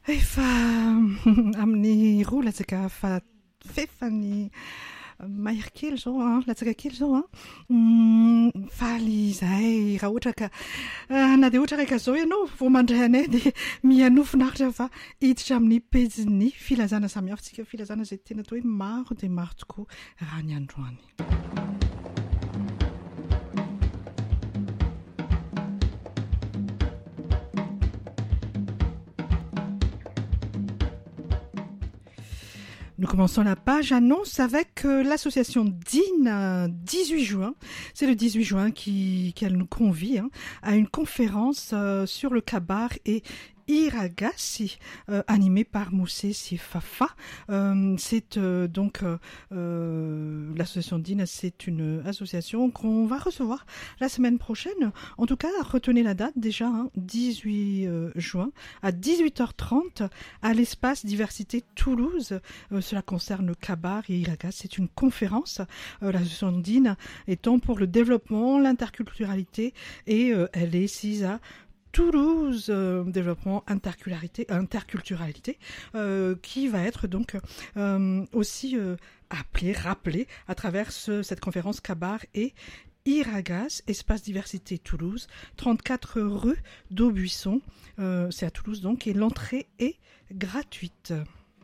Efa amin'ny roa latsaka fefany mahery kely zao latsaka kely zao faly izay raha ohatra ka na dia ohatra raika zao ianao vao mandray anay dia mianofinaritra fa hiditra amin'ny pejiny filazana samihafa filazana izay tena atao hoe maro dia maro tokoa raha ny androany. Nous commençons la page annonce avec l'association DIN 18 juin. C'est le 18 juin qu'elle nous convie à une conférence sur le kabar et Iragasi, animé par Moussé Sifafa. C'est donc l'association DIN, c'est une association qu'on va recevoir la semaine prochaine. En tout cas, retenez la date déjà, 18 juin à 18h30 à l'espace Diversité Toulouse. Cela concerne le Kabar et Iragas. C'est une conférence. L'association DIN étant pour le développement, l'interculturalité et elle est assise à Toulouse, développement interculturalité, qui va être donc aussi rappelé à travers cette conférence Kabar et Iragas, espace diversité Toulouse, 34 rue d'Aubuisson, c'est à Toulouse donc, et l'entrée est gratuite.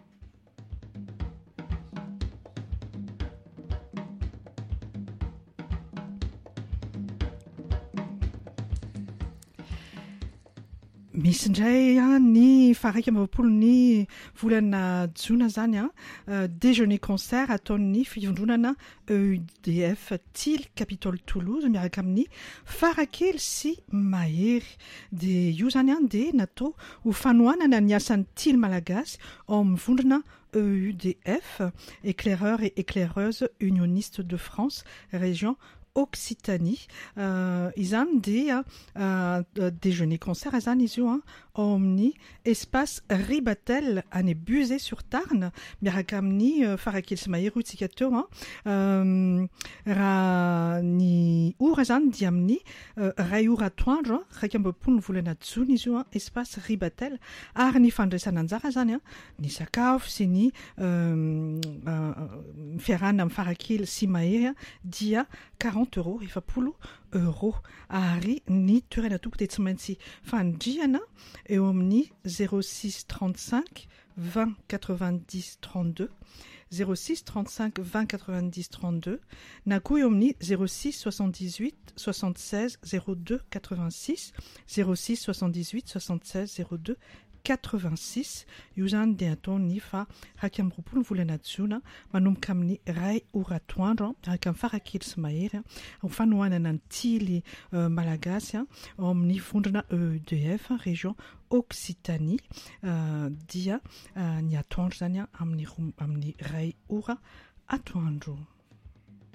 Misy indray ny faraiky ambaopolo ny volana jona zany déjeuner concert ataon'ny fivondronana EUDF Tille Capitole Toulouse miaraka amin'ny farakely sy mahery dia io zany dia natao ho fanohanana ny asan'ny Tille malagasy ao amin'ny vondrona EUDF éclaireurs et éclaireuses unionistes de France région Occitanie. Izany dia déjeuner concert izany izy io ao amin'ny espace Ribatel any Buzet-sur-Tarn miaraka amin'ny farakely sy mahery itsika teo raha ny ora zany dia amin'ny ray ora atoandro raika ambinipolo ny volana jona izy io espace Ribatel ary ny fandraisana anjara zany ny sakafo sy ny fiarahana amin'ny farakely sy mahery dia 40 €, efapolo euro ary ny toerana toko dia tsy maintsy fandriana eo amin'ny 06 35 20 90 32 06 35 20 90 32 na koa eo amin'ny 06 78 76 02 86 06 78 76 02 86 io zany dia ataony fa raika amby roapolo ny volana jona manomboka amin'ny ray ora atoandro raika amin'ny farakely sy mahery ho fanohanana ny Tily malagasy ao amin'ny vondrona EUDF région Occitanie dia ny atoandro zany amin'ny ray ora atoandro.